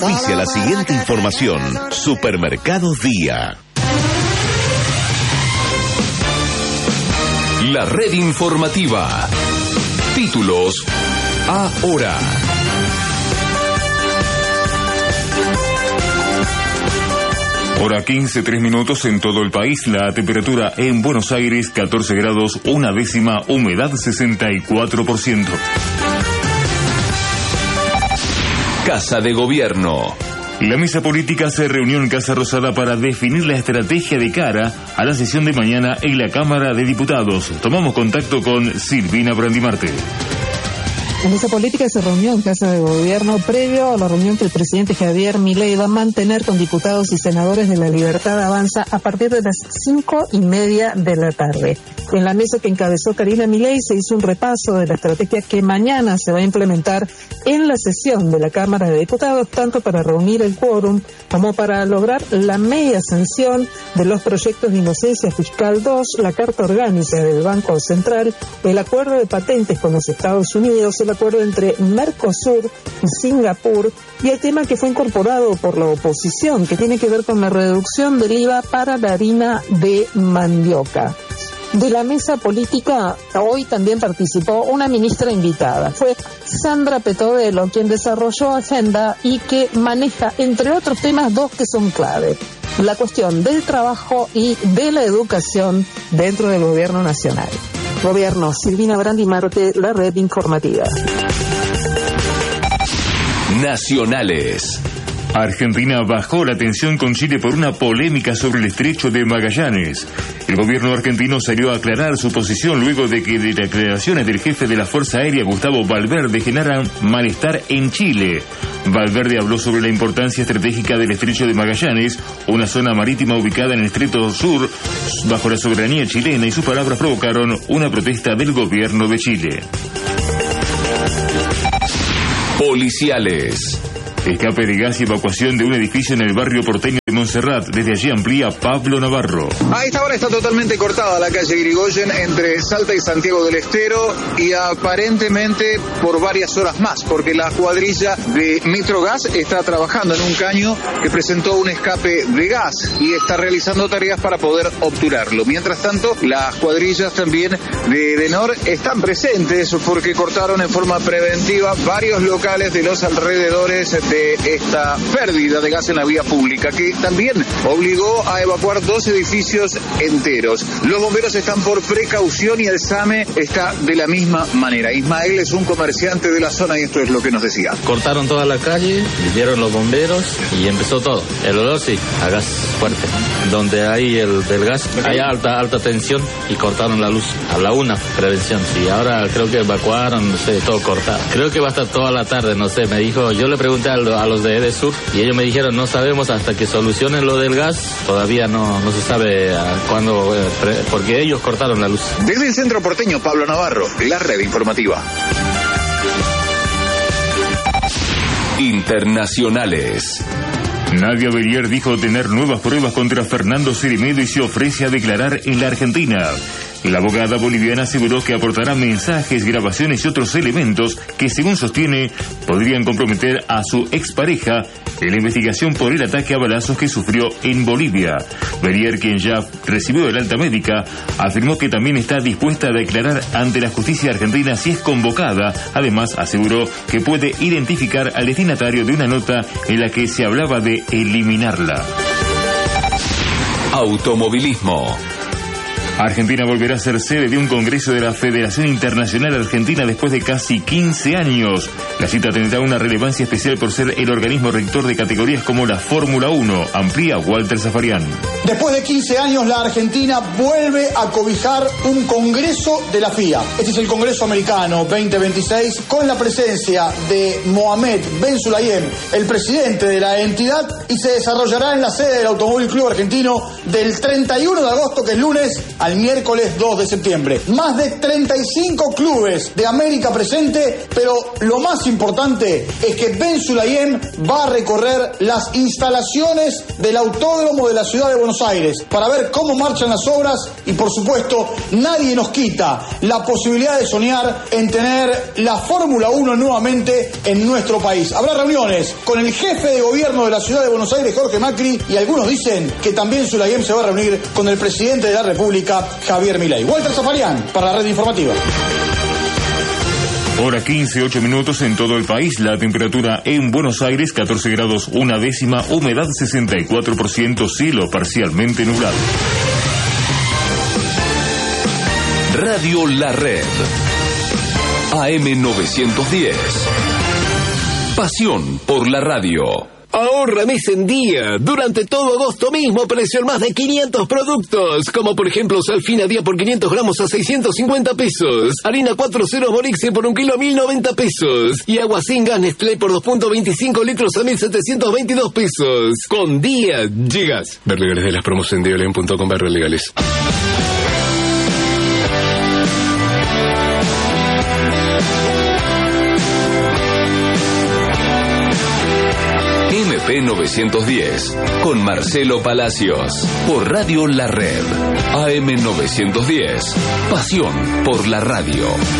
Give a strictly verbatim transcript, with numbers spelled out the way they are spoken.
Oficia la siguiente información. Supermercados Día. La red informativa. Títulos ahora. Hora quince, tres minutos en todo el país. La temperatura en Buenos Aires, catorce grados, una décima, humedad sesenta y cuatro por ciento. Casa de Gobierno. La mesa política se reunió en Casa Rosada para definir la estrategia de cara a la sesión de mañana en la Cámara de Diputados. Tomamos contacto con Silvina Brandimarte. La mesa política se reunió en Casa de Gobierno previo a la reunión que el presidente Javier Milei va a mantener con diputados y senadores de La Libertad Avanza a partir de las cinco y media de la tarde. En la mesa que encabezó Karina Milei se hizo un repaso de la estrategia que mañana se va a implementar en la sesión de la Cámara de Diputados, tanto para reunir el quórum como para lograr la media sanción de los proyectos de inocencia fiscal dos, la Carta Orgánica del Banco Central, el acuerdo de patentes con los Estados Unidos, el acuerdo entre Mercosur y Singapur y el tema que fue incorporado por la oposición, que tiene que ver con la reducción del I V A para la harina de mandioca. De la mesa política hoy también participó una ministra invitada. Fue Sandra Petovelo, quien desarrolló agenda y que maneja, entre otros temas, dos que son clave: la cuestión del trabajo y de la educación dentro del gobierno nacional. Gobierno, Silvina Brandimarte, la red informativa. Nacionales. Argentina bajó la tensión con Chile por una polémica sobre el estrecho de Magallanes. El gobierno argentino salió a aclarar su posición luego de que de declaraciones del jefe de la Fuerza Aérea, Gustavo Valverde, generaran malestar en Chile. Valverde habló sobre la importancia estratégica del estrecho de Magallanes, una zona marítima ubicada en el Estrecho Sur, bajo la soberanía chilena, y sus palabras provocaron una protesta del gobierno de Chile. Policiales. Escape de gas y evacuación de un edificio en el barrio porteño de Montserrat. Desde allí amplía Pablo Navarro. A esta hora está totalmente cortada la calle Irigoyen entre Salta y Santiago del Estero, y aparentemente por varias horas más, porque la cuadrilla de Metrogas está trabajando en un caño que presentó un escape de gas y está realizando tareas para poder obturarlo. Mientras tanto, las cuadrillas también de Edenor están presentes porque cortaron en forma preventiva varios locales de los alrededores de esta pérdida de gas en la vía pública, que también obligó a evacuar dos edificios enteros. Los bomberos están por precaución y el SAME está de la misma manera. Ismael es un comerciante de la zona y esto es lo que nos decía. Cortaron toda la calle, vinieron los bomberos y empezó todo. El olor sí, a gas fuerte. Donde hay el del gas, hay alta alta tensión y cortaron la luz. A la una, prevención. Sí, ahora creo que evacuaron, no sé, todo cortado. Creo que va a estar toda la tarde, no sé, me dijo, yo le pregunté al a los de Edesur y ellos me dijeron no sabemos hasta que solucionen lo del gas, todavía no, no se sabe a cuándo, porque ellos cortaron la luz. Desde el centro porteño, Pablo Navarro, la red informativa. Internacionales. Nadia Bellier dijo tener nuevas pruebas contra Fernando Ceremedo y se ofrece a declarar en la Argentina. La abogada boliviana aseguró que aportará mensajes, grabaciones y otros elementos que, según sostiene, podrían comprometer a su expareja en la investigación por el ataque a balazos que sufrió en Bolivia. Bellier, quien ya recibió el alta médica, afirmó que también está dispuesta a declarar ante la justicia argentina si es convocada. Además, aseguró que puede identificar al destinatario de una nota en la que se hablaba de eliminarla. Automovilismo. Argentina volverá a ser sede de un congreso de la Federación Internacional Argentina después de casi quince años. La cita tendrá una relevancia especial por ser el organismo rector de categorías como la Fórmula uno, amplía Walter Zafarian. Después de quince años, la Argentina vuelve a cobijar un congreso de la F I A. Este es el Congreso Americano veinte veintiséis, con la presencia de Mohamed Ben Sulayem, el presidente de la entidad, y se desarrollará en la sede del Automóvil Club Argentino del treinta y uno de agosto, que es lunes, al al miércoles dos de septiembre. Más de treinta y cinco clubes de América presente, pero lo más importante es que Ben Sulayem va a recorrer las instalaciones del autódromo de la ciudad de Buenos Aires para ver cómo marchan las obras y, por supuesto, nadie nos quita la posibilidad de soñar en tener la Fórmula uno nuevamente en nuestro país. Habrá reuniones con el jefe de gobierno de la ciudad de Buenos Aires, Jorge Macri, y algunos dicen que también Sulayem se va a reunir con el presidente de la República, Javier Milei. Walter Zafarian, para la Red Informativa. Hora quince, ocho minutos en todo el país. La temperatura en Buenos Aires, catorce grados una décima, humedad sesenta y cuatro por ciento, cielo parcialmente nublado. Radio La Red. A M novecientos diez. Pasión por la radio. Ahorra mes en día. Durante todo agosto mismo, precio en más de quinientos productos. Como por ejemplo, sal fina día por quinientos gramos a seiscientos cincuenta pesos. Harina cuatro ceros Borixe por un kilo a mil noventa pesos. Y agua sin gas Nestlé por dos punto veinticinco litros a mil setecientos veintidós pesos. Con día llegas. Ver legales de las promos en diolen punto com barra legales. M P novecientos diez, con Marcelo Palacios, por Radio La Red. A M novecientos diez, pasión por la radio.